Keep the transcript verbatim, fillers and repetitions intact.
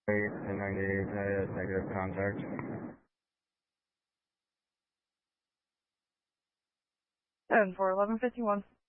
ten ninety-eight, uh, negative contact. seven four eleven fifty one.